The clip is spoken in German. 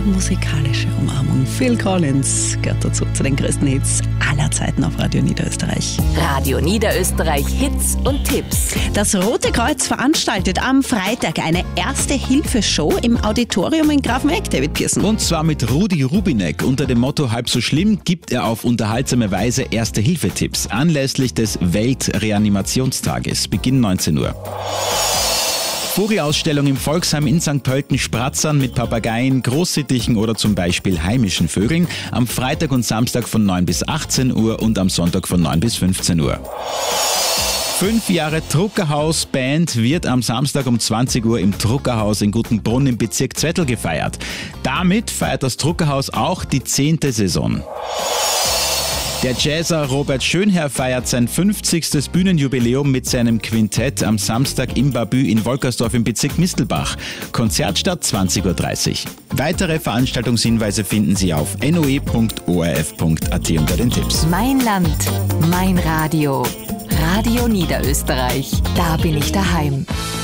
musikalische Umarmung. Phil Collins gehört dazu, zu den größten Hits aller Zeiten auf Radio Niederösterreich. Radio Niederösterreich Hits und Tipps. Das Rote Kreuz veranstaltet am Freitag eine Erste-Hilfe-Show im Auditorium in Grafenegg, David Pearson. Und zwar mit Rudi Rubinek. Unter dem Motto "Halb so schlimm" gibt er auf unterhaltsame Weise Erste-Hilfe-Tipps anlässlich des Weltreanimationstages. Beginn 19 Uhr. Vogelausstellung im Volksheim in St. Pölten-Spratzern mit Papageien, Großsittichen oder zum Beispiel heimischen Vögeln. Am Freitag und Samstag von 9 bis 18 Uhr und am Sonntag von 9 bis 15 Uhr. 5 Jahre Druckerhaus Band wird am Samstag um 20 Uhr im Druckerhaus in Gutenbrunn im Bezirk Zwettl gefeiert. Damit feiert das Druckerhaus auch die 10. Saison. Der Jazzer Robert Schönherr feiert sein 50. Bühnenjubiläum mit seinem Quintett am Samstag im Babü in Wolkersdorf im Bezirk Mistelbach. Konzertstart 20.30 Uhr. Weitere Veranstaltungshinweise finden Sie auf noe.orf.at unter den Tipps. Mein Land, mein Radio. Radio Niederösterreich. Da bin ich daheim.